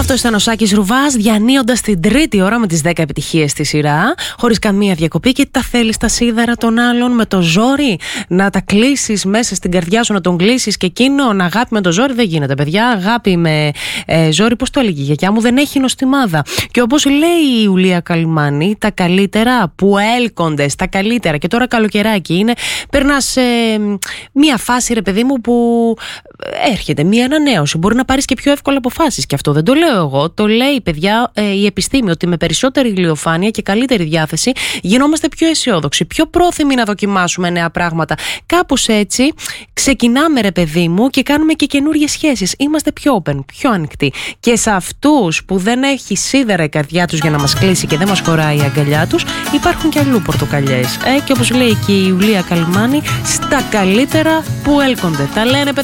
Αυτό ήταν ο Σάκης Ρουβάς, διανύοντας την τρίτη ώρα με τις 10 επιτυχίες στη σειρά, χωρίς καμία διακοπή. Και τα θέλεις τα σίδερα των άλλων με το ζόρι, να τα κλείσεις μέσα στην καρδιά σου, να τον κλείσεις και εκείνον. Αγάπη με το ζόρι δεν γίνεται, παιδιά. Αγάπη με ζόρι, πώς το έλεγε η γιαγιά μου, δεν έχει νοστιμάδα. Και όπως λέει η Ιουλία Καλυμάνη, τα καλύτερα που έλκονται, στα καλύτερα. Και τώρα καλοκαιράκι είναι, περνάς μία φάση, ρε παιδί μου, που έρχεται μία ανανέωση. Μπορεί να πάρεις και πιο εύκολα αποφάσεις. Και αυτό δεν το λέω εγώ, το λέει, παιδιά, η επιστήμη, ότι με περισσότερη ηλιοφάνεια και καλύτερη διάθεση γινόμαστε πιο αισιόδοξοι, πιο πρόθυμοι να δοκιμάσουμε νέα πράγματα. Κάπως έτσι ξεκινάμε, ρε παιδί μου, και κάνουμε και καινούριες σχέσεις. Είμαστε πιο open, πιο ανοιχτοί. Και σε αυτούς που δεν έχει σίδερα η καρδιά τους για να μας κλείσει και δεν μας χωράει η αγκαλιά τους, υπάρχουν και αλλού πορτοκαλιές. Και όπως λέει και η Ιουλία Καλυμάνη, στα καλύτερα που έλκονται. Τα λένε,